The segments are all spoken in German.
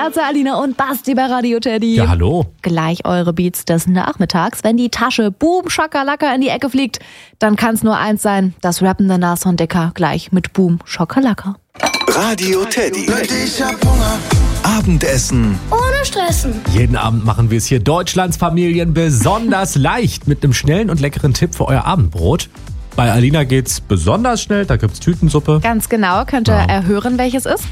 Scherze, Alina und Basti bei Radio Teddy. Ja, hallo. Gleich eure Beats des Nachmittags. Wenn die Tasche Boom Schakalaka in die Ecke fliegt, dann kann es nur eins sein, das rappende Nashorn Dicker gleich mit Boom Schakalaka. Radio Teddy. Ich hab Hunger. Abendessen. Ohne Stressen. Jeden Abend machen wir es hier Deutschlands Familien besonders leicht mit einem schnellen und leckeren Tipp für euer Abendbrot. Bei Alina geht's besonders schnell, da gibt's Tütensuppe. Ganz genau, könnt ihr erhören, welches ist?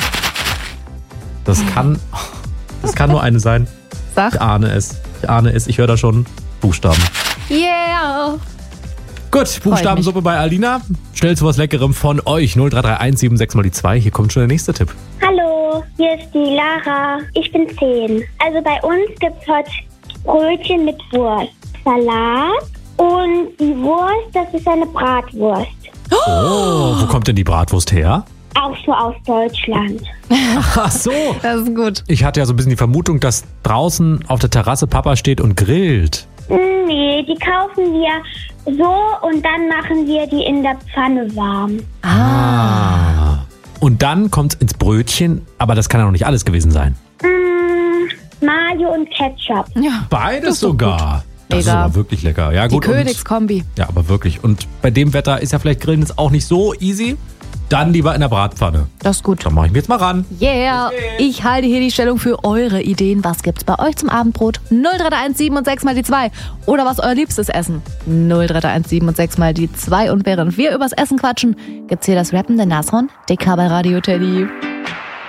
Das kann nur eine sein. Sag. Ich ahne es, ich höre da schon Buchstaben. Yeah! Gut, Buchstabensuppe bei Alina. Schnell zu was Leckerem von euch. 0331 76 mal die 2. Hier kommt schon der nächste Tipp. Hallo, hier ist die Lara. Ich bin 10. Also bei uns gibt's heute Brötchen mit Wurst, Salat und die Wurst, das ist eine Bratwurst. Oh, wo kommt denn die Bratwurst her? Auch so aus Deutschland. Ach so. Das ist gut. Ich hatte ja so ein bisschen die Vermutung, dass draußen auf der Terrasse Papa steht und grillt. Nee, die kaufen wir so und dann machen wir die in der Pfanne warm. Und dann kommt's ins Brötchen, aber das kann ja noch nicht alles gewesen sein. Mayo und Ketchup. Ja, Beides sogar. Das ist Mega. aber wirklich lecker. Ja, die gut. Königskombi. Ja, aber wirklich. Und bei dem Wetter ist ja vielleicht Grillen jetzt auch nicht so easy. Dann lieber in der Bratpfanne. Das ist gut. Da mache ich mir jetzt mal ran. Yeah! Ich halte hier die Stellung für eure Ideen. Was gibt's bei euch zum Abendbrot? 0331 7 und 6 mal die 2. Oder was euer liebstes Essen? 0331 7 und 6 mal die 2. Und während wir übers Essen quatschen, gibt's hier das rappende Nashorn Dicker bei Radio Teddy.